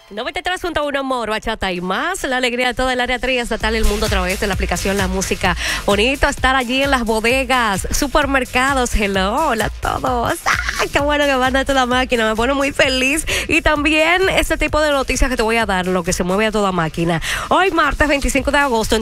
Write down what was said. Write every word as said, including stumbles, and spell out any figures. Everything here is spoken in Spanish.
noventa y tres punto uno Amor, Bachata y más. La alegría de toda el área triestatal del mundo a través de la aplicación La Música. Bonito estar allí en las bodegas, supermercados. Hello, hola a todos. ¡Ah, qué bueno que van a toda máquina! Me pone muy feliz. Y también este tipo de noticias que te voy a dar, lo que se mueve a toda máquina. Hoy, martes veinticinco de agosto,